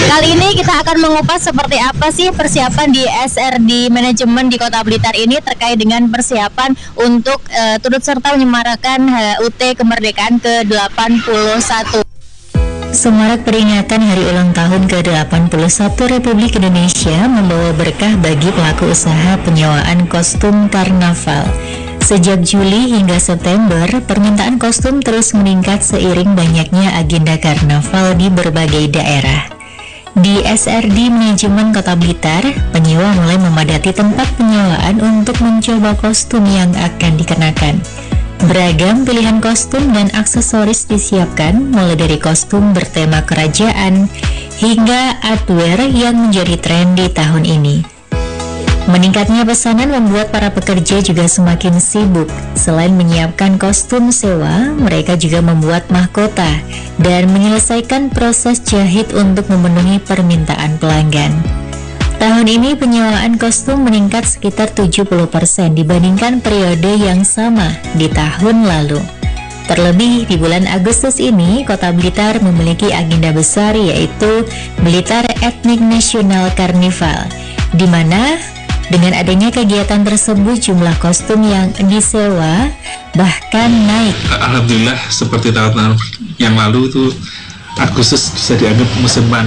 Kali ini kita akan mengupas seperti apa sih persiapan di SRD Manajemen di Kota Blitar ini terkait dengan persiapan untuk turut serta menyemarakan HUT Kemerdekaan ke-81. Semarak peringatan hari ulang tahun ke-81 Republik Indonesia membawa berkah bagi pelaku usaha penyewaan kostum karnaval. Sejak Juli hingga September, permintaan kostum terus meningkat seiring banyaknya agenda karnaval di berbagai daerah. Di SRD Manajemen Kota Blitar, penyewa mulai memadati tempat penyewaan untuk mencoba kostum yang akan dikenakan. Beragam pilihan kostum dan aksesoris disiapkan, mulai dari kostum bertema kerajaan hingga artwear yang menjadi tren di tahun ini. Meningkatnya pesanan membuat para pekerja juga semakin sibuk. Selain menyiapkan kostum sewa, mereka juga membuat mahkota dan menyelesaikan proses jahit untuk memenuhi permintaan pelanggan. Tahun ini penyewaan kostum meningkat sekitar 70% dibandingkan periode yang sama di tahun lalu. Terlebih di bulan Agustus ini, Kota Blitar memiliki agenda besar yaitu Blitar Ethnic National Carnival, di mana dengan adanya kegiatan tersebut jumlah kostum yang disewa bahkan naik. Alhamdulillah seperti tahun yang lalu itu Agustus bisa dianggap musim panas.